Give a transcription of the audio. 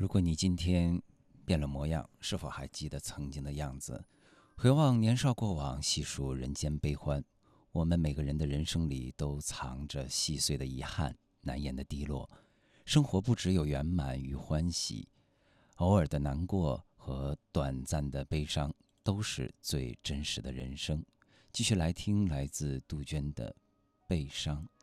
如果你今天变了模样，是否还记得曾经的样子？回望年少过往，细数人间悲欢，我们每个人的人生里都藏着细碎的遗憾，难言的低落。生活不只有圆满与欢喜，偶尔的难过和短暂的悲伤都是最真实的人生。继续来听来自杜鹃的《悲伤》。